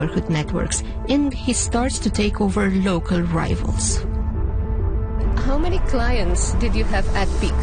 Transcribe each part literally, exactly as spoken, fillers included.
neighborhood networks, and he starts to take over local rivals. How many clients did you have at peak?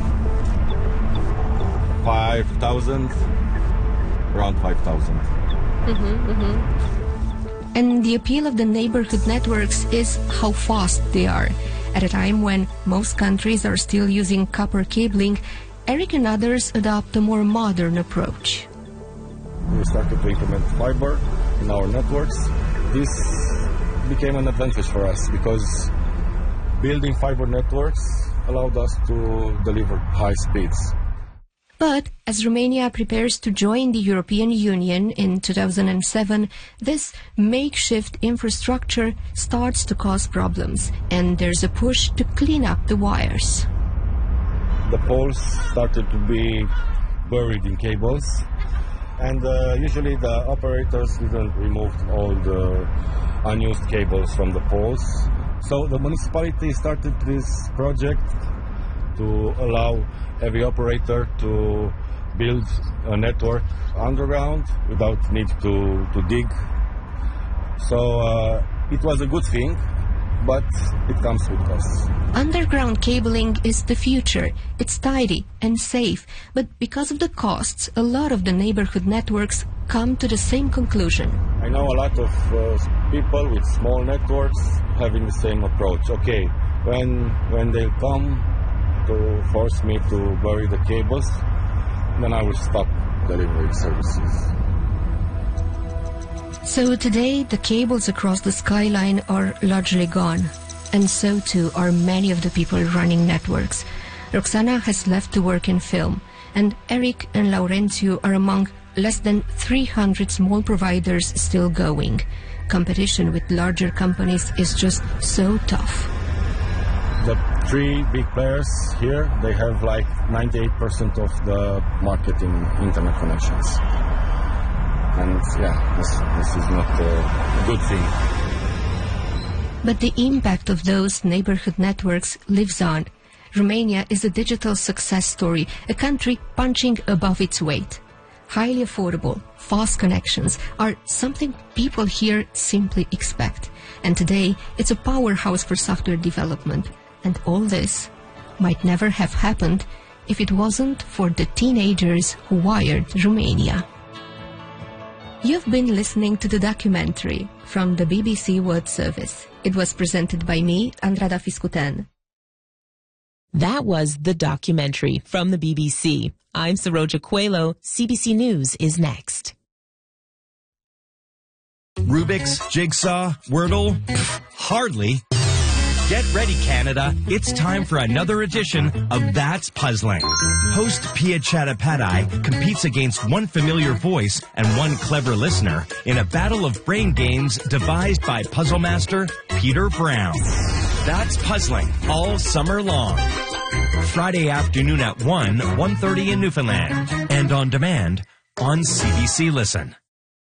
five thousand, around five thousand. Mm-hmm, mm-hmm. And the appeal of the neighborhood networks is how fast they are. At a time when most countries are still using copper cabling, Eric and others adopt a more modern approach. We started to implement fiber in our networks. This became an advantage for us because building fiber networks allowed us to deliver high speeds. But as Romania prepares to join the European Union in two thousand seven, this makeshift infrastructure starts to cause problems, and there's a push to clean up the wires. The poles started to be buried in cables, and uh, usually the operators didn't remove all the unused cables from the poles. So the municipality started this project to allow every operator to build a network underground without need to, to dig. So uh, it was a good thing, but it comes with costs. Underground cabling is the future. It's tidy and safe, but because of the costs, a lot of the neighborhood networks come to the same conclusion. I know a lot of uh, people with small networks having the same approach. Okay, when when they come to force me to bury the cables, then I will stop delivering services. So today, the cables across the skyline are largely gone, and so too are many of the people running networks. Roxana has left to work in film, and Eric and Laurențiu are among less than three hundred small providers still going. Competition with larger companies is just so tough. The three big players here, they have like ninety-eight percent of the market in internet connections. And yeah, this, this is not a good thing. But the impact of those neighborhood networks lives on. Romania is a digital success story, a country punching above its weight. Highly affordable, fast connections are something people here simply expect. And today, it's a powerhouse for software development. And all this might never have happened if it wasn't for the teenagers who wired Romania. You've been listening to the documentary from the B B C World Service. It was presented by me, Andrada Fiscutan. That was The Documentary from the B B C. I'm Saroja Coelho. C B C News is next. Rubik's, Jigsaw, Wordle? Hardly. Get ready, Canada. It's time for another edition of That's Puzzling. Host Pia Chattopadhyay competes against one familiar voice and one clever listener in a battle of brain games devised by puzzle master Peter Brown. That's Puzzling all summer long. Friday afternoon at one, one thirty in Newfoundland. And on demand on C B C Listen.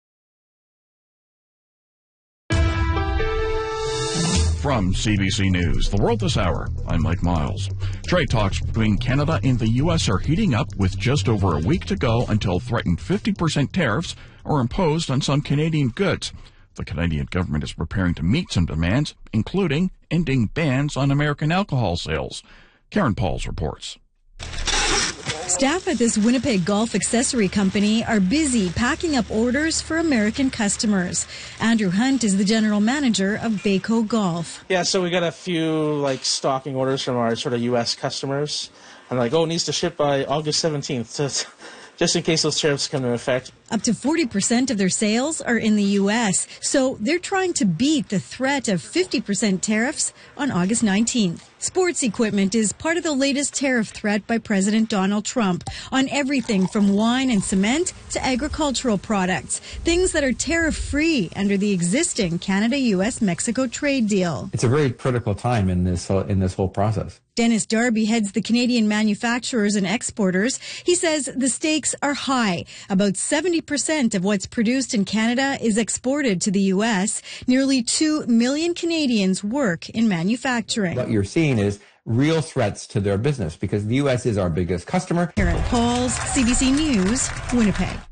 From C B C News, The World This Hour, I'm Mike Miles. Trade talks between Canada and the U S are heating up with just over a week to go until threatened fifty percent tariffs are imposed on some Canadian goods. The Canadian government is preparing to meet some demands, including ending bans on American alcohol sales. Karen Pauls reports. Staff at this Winnipeg golf accessory company are busy packing up orders for American customers. Andrew Hunt is the general manager of Baco Golf. Yeah, so we got a few like stocking orders from our sort of U S customers. And like, oh, it needs to ship by August seventeenth, so just in case those tariffs come into effect. Up to forty percent of their sales are in the U S, so they're trying to beat the threat of fifty percent tariffs on August nineteenth. Sports equipment is part of the latest tariff threat by President Donald Trump on everything from wine and cement to agricultural products, things that are tariff-free under the existing Canada-U S Mexico trade deal. It's a very critical time in this uh, in this whole process. Dennis Darby heads the Canadian manufacturers and exporters. He says the stakes are high. About seventy percent of what's produced in Canada is exported to the U S. Nearly two million Canadians work in manufacturing. What you're seeing is real threats to their business because the U S is our biggest customer. Karen Pauls, C B C News, Winnipeg.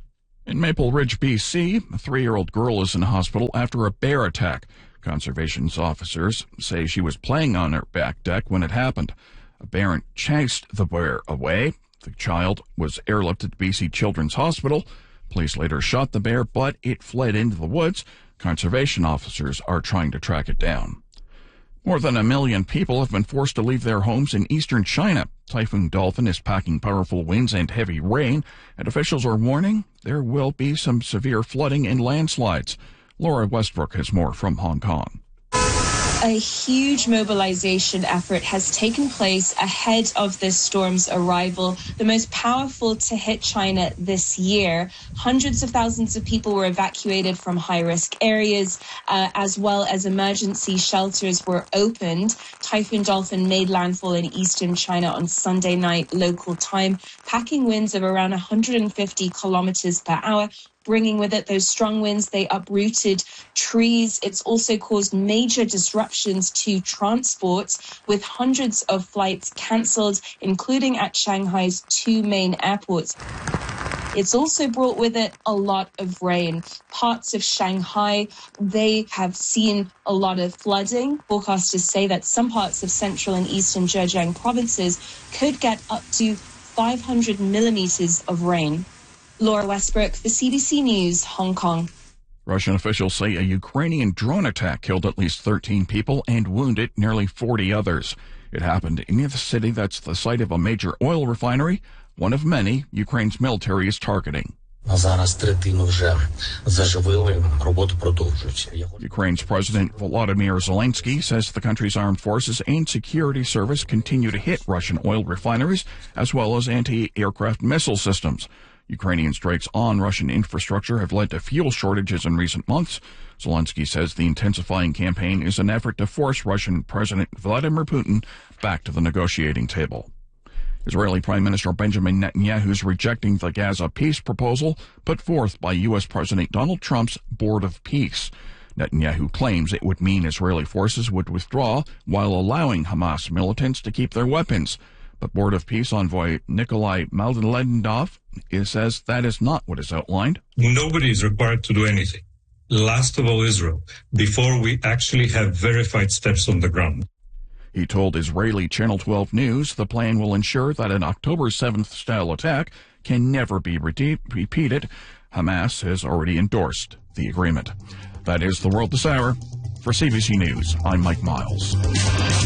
In Maple Ridge, B C, a three-year-old girl is in hospital after a bear attack. Conservation officers say she was playing on her back deck when it happened. A bear chased the bear away. The child was airlifted to B C Children's Hospital. Police later shot the bear, but it fled into the woods. Conservation officers are trying to track it down. More than a million people have been forced to leave their homes in eastern China. Typhoon Dolphin is packing powerful winds and heavy rain, and officials are warning there will be some severe flooding and landslides. Laura Westbrook has more from Hong Kong. A huge mobilization effort has taken place ahead of this storm's arrival, the most powerful to hit China this year. Hundreds of thousands of people were evacuated from high-risk areas, uh, as well as emergency shelters were opened. Typhoon Dolphin made landfall in eastern China on Sunday night local time, packing winds of around one hundred fifty kilometers per hour. Bringing with it those strong winds, they uprooted trees. It's also caused major disruptions to transport, with hundreds of flights cancelled, including at Shanghai's two main airports. It's also brought with it a lot of rain. Parts of Shanghai, they have seen a lot of flooding. Forecasters say that some parts of central and eastern Zhejiang provinces could get up to five hundred millimeters of rain. Laura Westbrook for C B C News, Hong Kong. Russian officials say a Ukrainian drone attack killed at least thirteen people and wounded nearly forty others. It happened in the city that's the site of a major oil refinery, one of many Ukraine's military is targeting. Ukraine's President Volodymyr Zelensky says the country's armed forces and security service continue to hit Russian oil refineries as well as anti-aircraft missile systems. Ukrainian strikes on Russian infrastructure have led to fuel shortages in recent months. Zelensky says the intensifying campaign is an effort to force Russian President Vladimir Putin back to the negotiating table. Israeli Prime Minister Benjamin Netanyahu is rejecting the Gaza peace proposal put forth by U S President Donald Trump's Board of Peace. Netanyahu claims it would mean Israeli forces would withdraw while allowing Hamas militants to keep their weapons. But Board of Peace envoy Nikolai Maldendorf says that is not what is outlined. Nobody is required to do anything. Last of all Israel, before we actually have verified steps on the ground. He told Israeli Channel twelve News the plan will ensure that an October seventh style attack can never be re- repeated. Hamas has already endorsed the agreement. That is the world this hour. For C B C News, I'm Mike Miles.